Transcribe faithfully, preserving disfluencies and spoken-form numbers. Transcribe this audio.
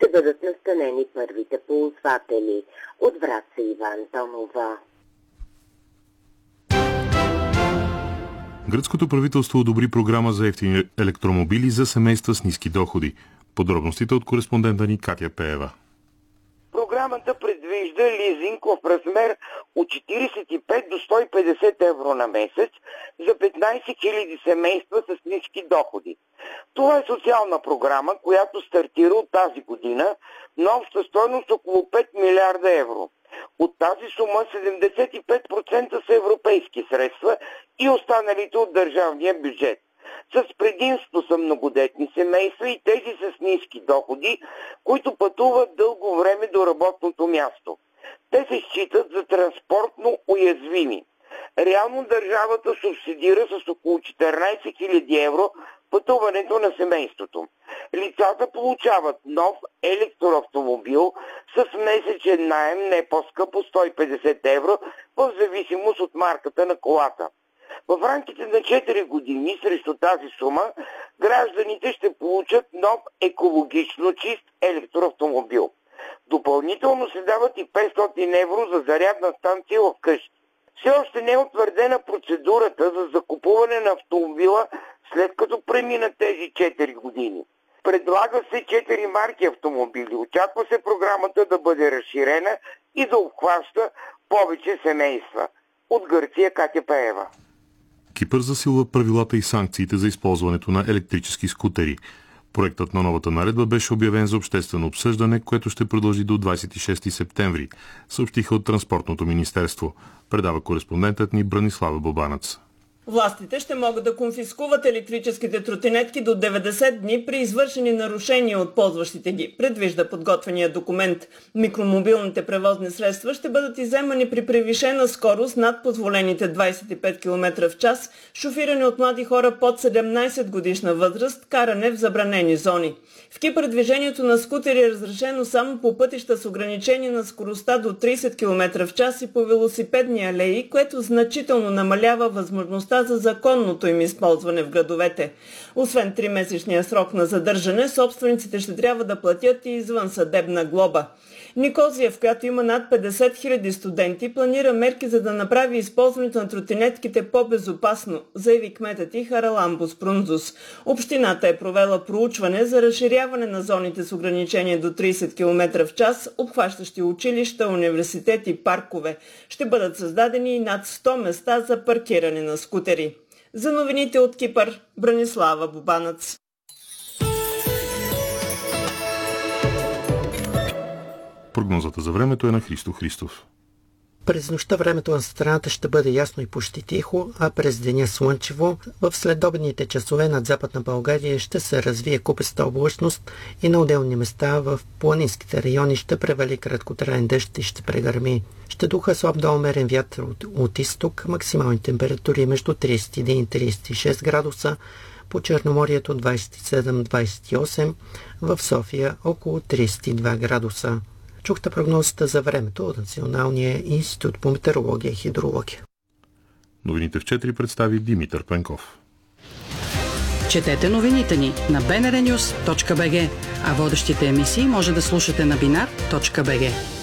ще бъдат настанени първите ползватели. От Враца Иван Тонова. Гръцкото правителство одобри програма за ефтини електромобили за семейства с ниски доходи. Подробностите от кореспондента ни Катя Пеева. Програмата предвижда лизинг в размер от четиридесет и пет до сто и петдесет евро на месец за петнайсет хиляди семейства с ниски доходи. Това е социална програма, която стартира от тази година на обща стойност около пет милиарда евро. От тази сума седемдесет и пет процента са европейски средства и останалите от държавния бюджет. С предимство са многодетни семейства и тези с ниски доходи, които пътуват дълго време до работното място. Те се считат за транспортно уязвими. Реално държавата субсидира с около четиринайсет хиляди евро пътуването на семейството. Лицата получават нов електроавтомобил с месечен наем не по-скъпо сто и петдесет евро в зависимост от марката на колата. В рамките на четири години срещу тази сума гражданите ще получат нов екологично чист електроавтомобил. Допълнително се дават и петстотин евро за зарядна станция в къщи. Все още не е утвърдена процедурата за закупуване на автомобила, след като преминат тези четири години. Предлага се четири марки автомобили. Очаква се програмата да бъде разширена и да обхваща повече семейства. От Гърция, Катя Пеева. Кипър засилва правилата и санкциите за използването на електрически скутери. Проектът на новата наредба беше обявен за обществено обсъждане, което ще продължи до двайсет и шести септември, съобщиха от Транспортното министерство. Предава кореспондентът ни Бранислава Бобанец. Властите ще могат да конфискуват електрическите тротинетки до деветдесет дни при извършени нарушения от ползващите ги, предвижда подготвения документ. Микромобилните превозни средства ще бъдат изземани при превишена скорост над позволените двайсет и пет километра в час, шофиране от млади хора под седемнайсет годишна възраст, каране в забранени зони. В Кипър движението на скутери е разрешено само по пътища с ограничение на скоростта до трийсет километра в час и по велосипедни алеи, което значително намалява възможността за законното им използване в градовете. Освен тримесечния срок на задържане, собствениците ще трябва да платят и извънсъдебна глоба. Никозия, в която има над петдесет хиляди студенти, планира мерки за да направи използването на тротинетките по-безопасно, заяви кметът и Хараламбос Прунзус. Общината е провела проучване за разширяване на зоните с ограничение до трийсет километра в час, обхващащи училища, университети и паркове. Ще бъдат създадени и над сто места за паркиране на скутери. За новините от Кипър, Бранислава Бобанец. Прогнозата за времето е на Христо Христов. През нощта времето на страната ще бъде ясно и почти тихо, а през деня слънчево. В следобедните часове над Западна България ще се развие купеста облачност и на отделни места в планинските райони ще превали краткотраен дъжд и ще прегърми. Ще духа слаб до умерен вятър от, от изток, максимални температури между трийсет и един и трийсет и шест градуса, по Черноморието двайсет и седем до двайсет и осем, в София около трийсет и два градуса. Чухте прогнозата за времето от Националния институт по метеорология и хидрология. Новините в четири представи Димитър Пенков. Четете новините ни на би ен ар нюс точка би джи, а водещите емисии може да слушате на бинар точка би джи.